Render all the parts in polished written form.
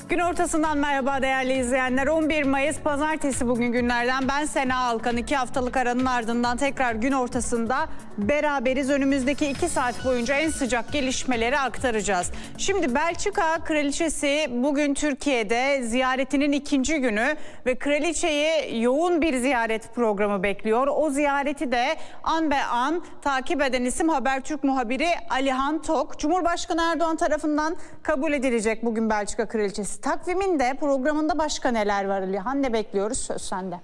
Gün ortasından merhaba değerli izleyenler. 11 Mayıs Pazartesi bugün günlerden. Ben Sena Alkan. 2 haftalık aranın ardından tekrar gün ortasında beraberiz. Önümüzdeki 2 saat boyunca en sıcak gelişmeleri aktaracağız. Şimdi Belçika Kraliçesi bugün Türkiye'de ziyaretinin 2. günü ve kraliçeyi yoğun bir ziyaret programı bekliyor. O ziyareti de an be an takip eden isim Habertürk muhabiri Alihan Tok. Cumhurbaşkanı Erdoğan tarafından kabul edilecek bugün Belçika Kraliçesi. Takviminde, programında başka neler var Alihan? Ne bekliyoruz? Söz sende.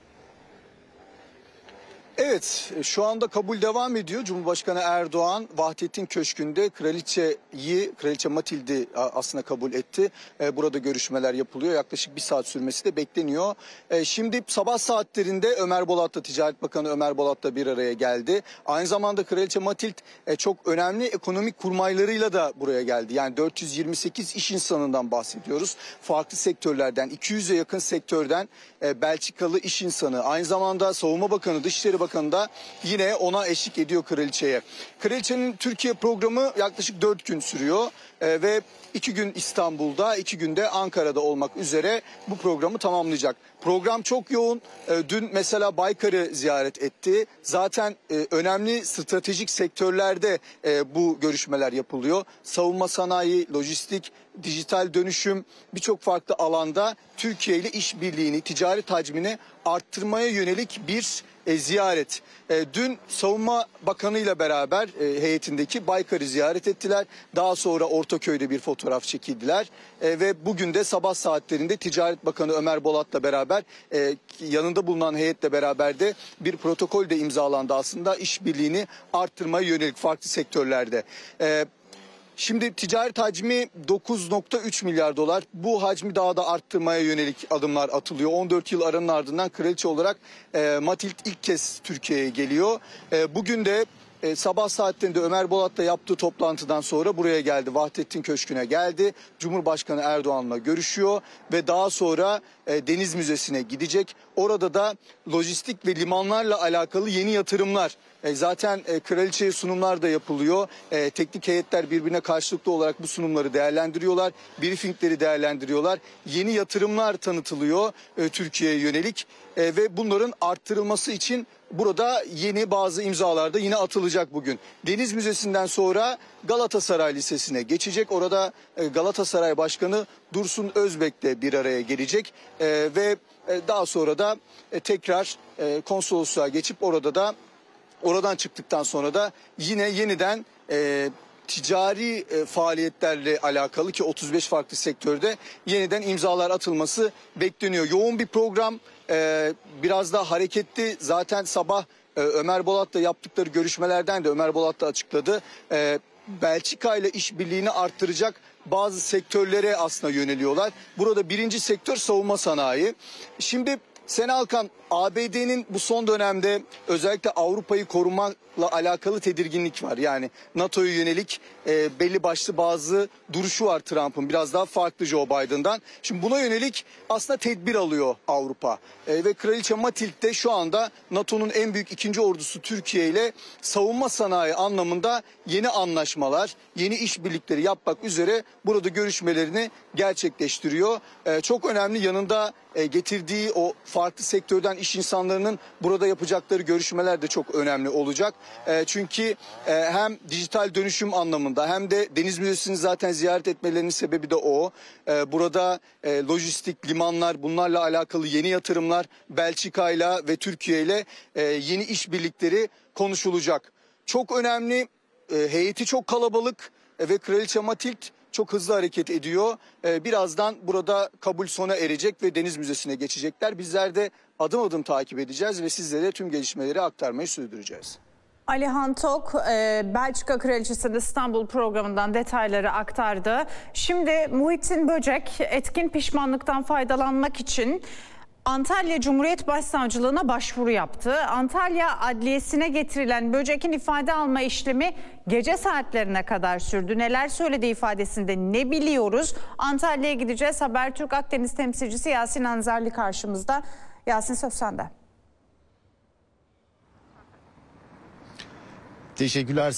Evet, şu anda kabul devam ediyor. Cumhurbaşkanı Erdoğan Vahdettin Köşkü'nde Kraliçe Matild'i aslında kabul etti. Burada görüşmeler yapılıyor. Yaklaşık 1 saat sürmesi de bekleniyor. Şimdi sabah saatlerinde Ticaret Bakanı Ömer Bolat'la bir araya geldi. Aynı zamanda Kraliçe Matild çok önemli ekonomik kurmaylarıyla da buraya geldi. Yani 428 iş insanından bahsediyoruz. Farklı sektörlerden, 200'e yakın sektörden Belçikalı iş insanı. Aynı zamanda Savunma Bakanı, Dışişleri Bakanı da yine ona eşlik ediyor kraliçeye. Kraliçenin Türkiye programı yaklaşık 4 gün sürüyor ve 2 gün İstanbul'da, 2 günde Ankara'da olmak üzere bu programı tamamlayacak. Program çok yoğun. Dün mesela Baykar'ı ziyaret etti. Zaten önemli stratejik sektörlerde bu görüşmeler yapılıyor. Savunma sanayi, lojistik, dijital dönüşüm, birçok farklı alanda Türkiye ile işbirliğini, ticaret hacmini arttırmaya yönelik bir ziyaret. Dün Savunma Bakanı ile beraber heyetindeki Baykar'ı ziyaret ettiler. Daha sonra Ortaköy'de bir fotoğraf çekildiler. Ve bugün de sabah saatlerinde Ticaret Bakanı Ömer Bolat'la beraber yanında bulunan heyetle beraber de bir protokol de imzalandı aslında işbirliğini arttırmaya yönelik farklı sektörlerde. Şimdi ticaret hacmi 9,3 milyar dolar. Bu hacmi daha da arttırmaya yönelik adımlar atılıyor. 14 yıl aranın ardından kraliçe olarak Matild ilk kez Türkiye'ye geliyor. Bugün de sabah saatlerinde Ömer Bolat'la yaptığı toplantıdan sonra buraya geldi. Vahdettin Köşkü'ne geldi. Cumhurbaşkanı Erdoğan'la görüşüyor ve daha sonra Deniz Müzesi'ne gidecek. Orada da lojistik ve limanlarla alakalı yeni yatırımlar. Zaten kraliçeye sunumlar da yapılıyor. Teknik heyetler birbirine karşılıklı olarak bu sunumları değerlendiriyorlar. Briefingleri değerlendiriyorlar. Yeni yatırımlar tanıtılıyor Türkiye'ye yönelik. Ve bunların arttırılması için burada yeni bazı imzalar da yine atılacak bugün. Deniz Müzesi'nden sonra Galatasaray Lisesi'ne geçecek. Orada Galatasaray Başkanı Dursun Özbek de bir araya gelecek. Ve daha sonra da tekrar konsolosluğa geçip oradan çıktıktan sonra da yine yeniden ticari faaliyetlerle alakalı ki 35 farklı sektörde yeniden imzalar atılması bekleniyor. Yoğun bir program, biraz daha hareketli. Zaten sabah Ömer Bolat'la yaptıkları görüşmelerden de Ömer Bolat da açıkladı. Belçika ile işbirliğini arttıracak bazı sektörlere aslında yöneliyorlar. Burada birinci sektör savunma sanayi. Şimdi Sena Alkan, ABD'nin bu son dönemde özellikle Avrupa'yı korumakla alakalı tedirginlik var. Yani NATO'ya yönelik belli başlı bazı duruşu var Trump'ın, biraz daha farklı Joe Biden'dan. Şimdi buna yönelik aslında tedbir alıyor Avrupa. Ve Kraliçe Matild de şu anda NATO'nun en büyük 2. ordusu Türkiye ile savunma sanayi anlamında yeni anlaşmalar, yeni işbirlikleri yapmak üzere burada görüşmelerini gerçekleştiriyor. Çok önemli, yanında getirdiği o farklı sektörden iş insanlarının burada yapacakları görüşmeler de çok önemli olacak. Çünkü hem dijital dönüşüm anlamında hem de Deniz Müzesi'ni zaten ziyaret etmelerinin sebebi de o. Burada lojistik, limanlar, bunlarla alakalı yeni yatırımlar, Belçika ile ve Türkiye ile yeni işbirlikleri konuşulacak. Çok önemli, heyeti çok kalabalık ve Kraliçe Matild çok hızlı hareket ediyor. Birazdan burada kabul sona erecek ve Deniz Müzesi'ne geçecekler. Bizler de adım adım takip edeceğiz ve sizlere tüm gelişmeleri aktarmayı sürdüreceğiz. Alihan Tok, Belçika Kraliçesi'nin İstanbul programından detayları aktardı. Şimdi Muhittin Böcek etkin pişmanlıktan faydalanmak için Antalya Cumhuriyet Başsavcılığına başvuru yaptı. Antalya Adliyesi'ne getirilen Böcek'in ifade alma işlemi gece saatlerine kadar sürdü. Neler söyledi ifadesinde, ne biliyoruz? Antalya'ya gideceğiz. Habertürk Akdeniz temsilcisi Yasin Anzerli karşımızda. Yasin, söz sende. Teşekkürler.